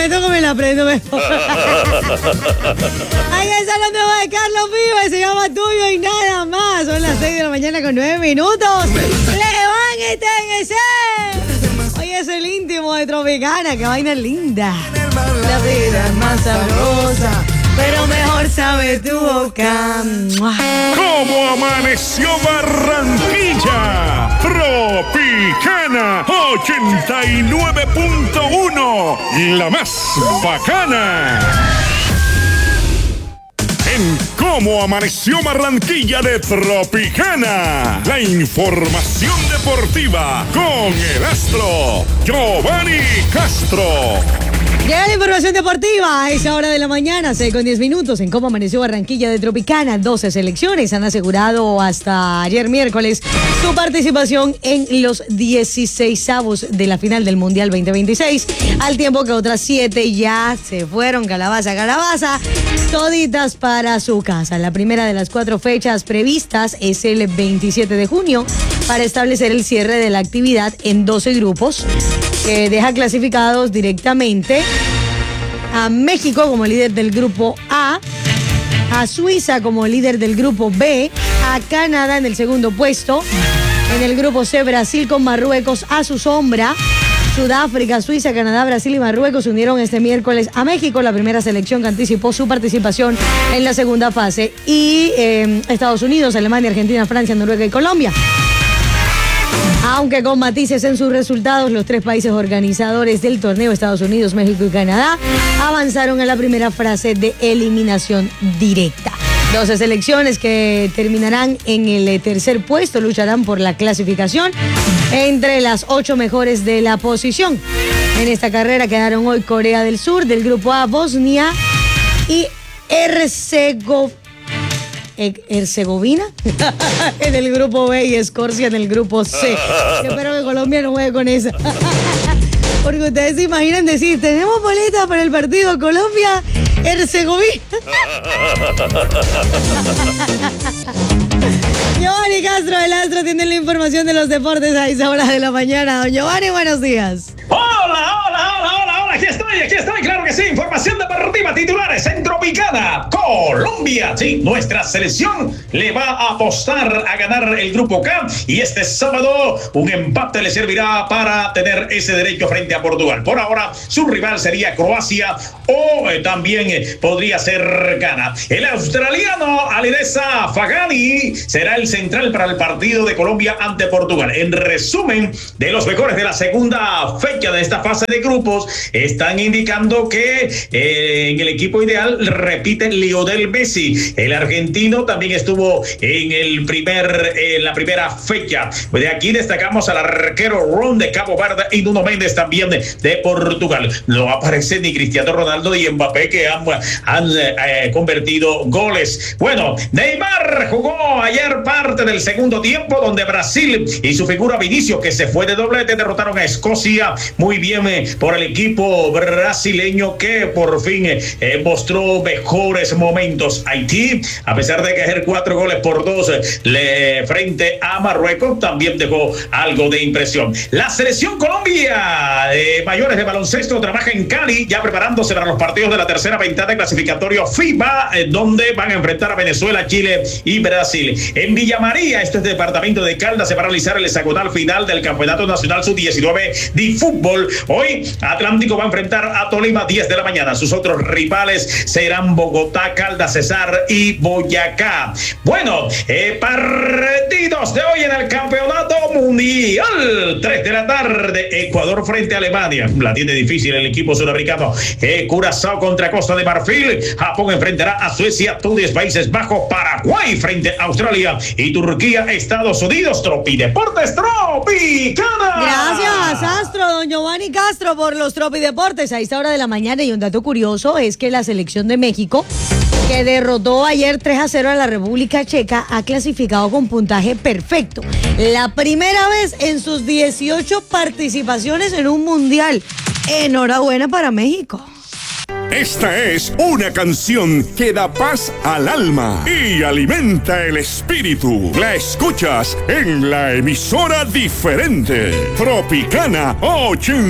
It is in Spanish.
prometo que me la aprendo mejor. Ahí está la nueva de Carlos Vives, se llama Tuyo y Nada Más. Son las 6 de la mañana con 9 minutos. ¡Levántense! Hoy es el íntimo de Tropicana, qué vaina linda. La vida es más sabrosa, pero mejor sabe tu boca. ¿Cómo amaneció Barranquilla? Tropicana 89.1, la más bacana. En ¿Cómo amaneció Barranquilla de Tropicana? La información deportiva con el astro Giovanni Castro. Llega la información deportiva a esa hora de la mañana, 6:10 minutos, en Cómo amaneció Barranquilla de Tropicana. 12 selecciones han asegurado hasta ayer miércoles su participación en los 16avos de la final del Mundial 2026, al tiempo que otras 7 ya se fueron calabaza, toditas para su casa. La primera de las 4 fechas previstas es el 27 de junio para establecer el cierre de la actividad en 12 grupos, que deja clasificados directamente a México como líder del grupo A, a Suiza como líder del grupo B, a Canadá en el segundo puesto, en el grupo C Brasil con Marruecos a su sombra. Sudáfrica, Suiza, Canadá, Brasil y Marruecos se unieron este miércoles a México, la primera selección que anticipó su participación en la segunda fase, y Estados Unidos, Alemania, Argentina, Francia, Noruega y Colombia. Aunque con matices en sus resultados, los 3 países organizadores del torneo, Estados Unidos, México y Canadá, avanzaron en la primera fase de eliminación directa. 12 selecciones que terminarán en el tercer puesto lucharán por la clasificación entre las 8 mejores de la posición. En esta carrera quedaron hoy Corea del Sur del grupo A, Bosnia y Herzegovina en el grupo B y Escocia en el grupo C. Espero que Colombia no juegue con esa. Porque ustedes se imaginan decir, tenemos boleta para el partido Colombia-Herzegovina. Giovanni Castro, el astro, tiene la información de los deportes a esa hora de la mañana. Don Giovanni, buenos días. Hola, aquí estoy, claro que sí, información deportiva, titulares en Tropicana, Colombia, sí, nuestra selección le va a apostar a ganar el grupo K y este sábado un empate le servirá para tener ese derecho frente a Portugal. Por ahora su rival sería Croacia o también podría ser Ghana. El australiano Alireza Fagani será el central para el partido de Colombia ante Portugal. En resumen, de los mejores de la segunda fecha de esta fase de grupos, están indicando que en el equipo ideal repite Lionel Messi. El argentino también estuvo en la primera fecha. De aquí destacamos al arquero Ron de Cabo Verde y Nuno Méndez también de Portugal. No aparece ni Cristiano Ronaldo y Mbappé, que han convertido goles. Bueno, Neymar jugó ayer parte del segundo tiempo, donde Brasil y su figura Vinicius, que se fue de doblete, derrotaron a Escocia. Muy bien por el equipo brasileño, que por fin mostró mejores momentos. Haití, a pesar de caer 4-2 frente a Marruecos, también dejó algo de impresión. La selección Colombia de mayores de baloncesto trabaja en Cali, ya preparándose para los partidos de la tercera ventana de clasificatorio FIBA, donde van a enfrentar a Venezuela, Chile y Brasil. En Villa María, este es el departamento de Caldas, se va a realizar el hexagonal final del Campeonato Nacional Sub-19 de fútbol. Hoy Atlántico va a enfrentar a Tolima 10 de la mañana. Sus otros rivales serán Bogotá, Caldas, Cesar y Boyacá. Bueno, partidos de hoy en el Campeonato Mundial. 3 de la tarde, Ecuador frente a Alemania. La tiene difícil el equipo sudamericano. Curazao contra Costa de Marfil. Japón enfrentará a Suecia, Túnez, Países Bajos, Paraguay frente a Australia y Turquía, Estados Unidos. Tropideportes Tropicana. Gracias, astro, don Giovanni Castro, por los Tropideportes a esta hora de la mañana. Y un dato curioso es que la selección de México, que derrotó ayer 3-0 a la República Checa, ha clasificado con puntaje perfecto. La primera vez en sus 18 participaciones en un mundial. Enhorabuena para México. Esta es una canción que da paz al alma y alimenta el espíritu. La escuchas en la emisora diferente, Tropicana 80.